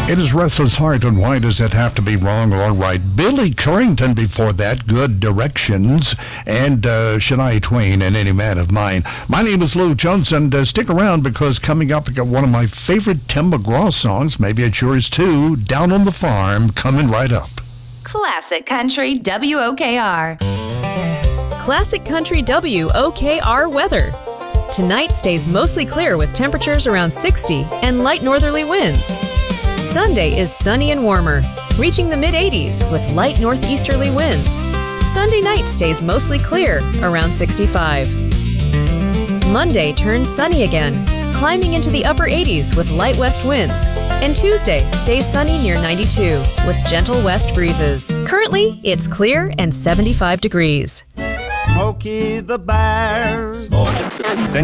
It is Restless Heart, and why does it have to be wrong or right? Billy Currington before that, Good Directions, and Shania Twain and Any Man of Mine. My name is Lou Jones, and stick around because coming up, I got one of my favorite Tim McGraw songs, maybe it's yours too, Down on the Farm, coming right up. Classic Country WOKR. Classic Country WOKR weather. Tonight stays mostly clear with temperatures around 60 and light northerly winds. Sunday is sunny and warmer, reaching the mid-80s with light northeasterly winds. Sunday night stays mostly clear, around 65. Monday turns sunny again, climbing into the upper 80s with light west winds. And Tuesday stays sunny near 92 with gentle west breezes. Currently, it's clear and 75 degrees. Smokey the Bear.